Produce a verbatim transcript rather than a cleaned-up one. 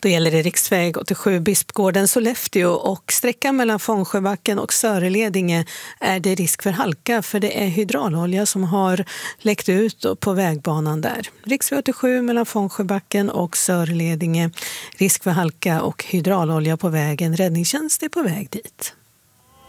Då gäller det riksväg åttiosju Bispgården Sollefteå och sträckan mellan Fångsjöbacken och Söreledinge är det risk för halka för det är hydraulolja som har läckt ut på vägbanan där. Riksväg åttiosju mellan Fångsjöbacken och Söreledinge, risk för halka och hydraulolja på vägen. Räddningstjänst är på väg dit.